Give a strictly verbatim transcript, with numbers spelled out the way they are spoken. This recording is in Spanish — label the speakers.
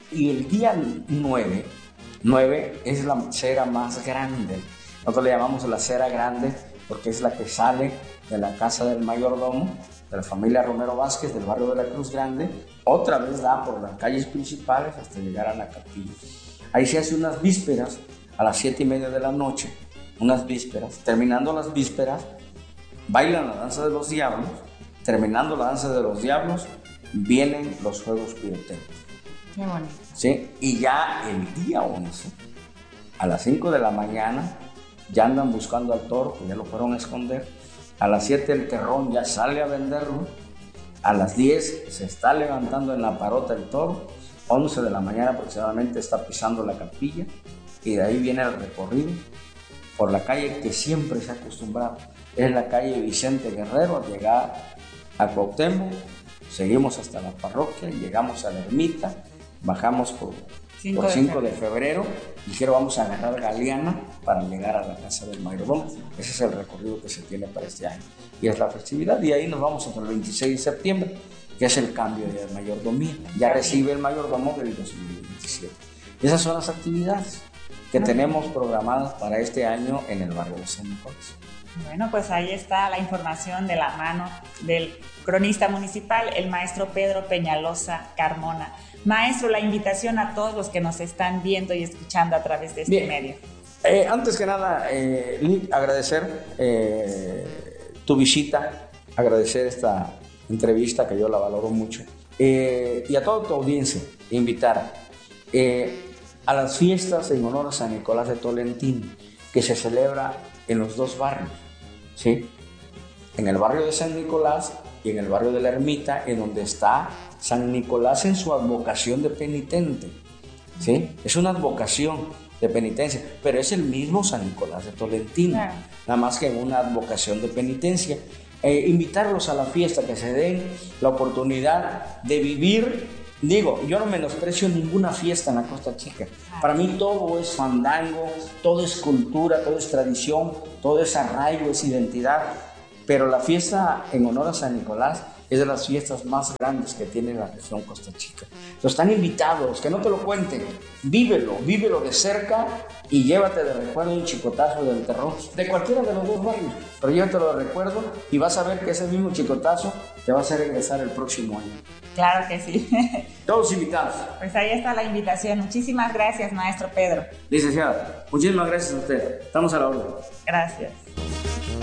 Speaker 1: Y el día nueve, nueve es la cera más grande. Nosotros le llamamos la cera grande porque es la que sale de la casa del mayordomo, de la familia Romero Vázquez, del barrio de la Cruz Grande. Otra vez da por las calles principales hasta llegar a la capilla. Ahí se hace unas vísperas a las siete y media de la noche, unas vísperas. Terminando las vísperas, bailan la danza de los diablos. Terminando la danza de los diablos, vienen los juegos pirotécnicos.
Speaker 2: Qué bonito.
Speaker 1: ¿Sí? Y ya el día once, a las cinco de la mañana, ya andan buscando al toro, que ya lo fueron a esconder. A las siete el terrón ya sale a venderlo. A las diez se está levantando en la parota el toro. once de la mañana aproximadamente está pisando la capilla. Y de ahí viene el recorrido por la calle que siempre se ha acostumbrado. Es la calle Vicente Guerrero, al llegar a Cuauhtémoc, seguimos hasta la parroquia, llegamos a la ermita, bajamos por cinco de febrero, y quiero vamos a agarrar Galeana para llegar a la casa del mayordomo. Ese es el recorrido que se tiene para este año. Y es la festividad, y ahí nos vamos hasta el veintiséis de septiembre, que es el cambio de mayordomía. Ya recibe el mayordomo del dos mil veintisiete. Esas son las actividades que tenemos programadas para este año en el barrio de San Nicolás.
Speaker 2: Bueno, pues ahí está la información de la mano del cronista municipal, el maestro Pedro Peñalosa Carmona. Maestro, la invitación a todos los que nos están viendo y escuchando a través de este Bien. medio.
Speaker 1: Eh, antes que nada, eh, Lic, agradecer eh, tu visita, agradecer esta entrevista que yo la valoro mucho, eh, y a toda tu audiencia, invitar eh, a las fiestas en honor a San Nicolás de Tolentino, que se celebra en los dos barrios, ¿sí? En el barrio de San Nicolás y en el barrio de la Ermita, en donde está San Nicolás en su advocación de penitente, ¿sí? Es una advocación de penitencia, pero es el mismo San Nicolás de Tolentino, claro. Nada más que en una advocación de penitencia. Eh, invitarlos a la fiesta, que se den la oportunidad de vivir. Digo, yo no menosprecio ninguna fiesta en la Costa Chica. Para mí todo es fandango, todo es cultura, todo es tradición, todo es arraigo, es identidad. Pero la fiesta en honor a San Nicolás es de las fiestas más grandes que tiene la región Costa Chica. Los están invitados, que no te lo cuenten, vívelo, vívelo de cerca y llévate de recuerdo un chicotazo del terror, de cualquiera de los dos barrios, pero llévatelo de recuerdo y vas a ver que ese mismo chicotazo te va a hacer regresar el próximo año.
Speaker 2: Claro que sí.
Speaker 1: Todos invitados.
Speaker 2: Pues ahí está la invitación. Muchísimas gracias, maestro Pedro.
Speaker 1: Licenciada, muchísimas gracias a usted. Estamos a la orden.
Speaker 2: Gracias.